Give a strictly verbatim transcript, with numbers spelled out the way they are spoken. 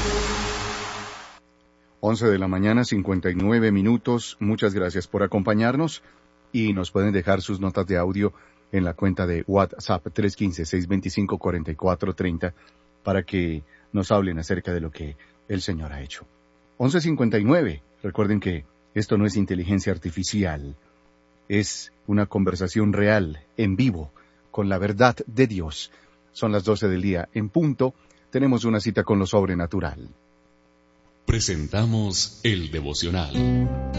once de la mañana, cincuenta y nueve minutos. Muchas gracias por acompañarnos y nos pueden dejar sus notas de audio en la cuenta de WhatsApp tres uno cinco, seis dos cinco, cuatro cuatro tres cero para que nos hablen acerca de lo que el Señor ha hecho. once cincuenta y nueve. Recuerden que esto no es inteligencia artificial. Es una conversación real, en vivo, con la verdad de Dios. Son las doce del día en punto. Tenemos una cita con lo sobrenatural. Presentamos el devocional.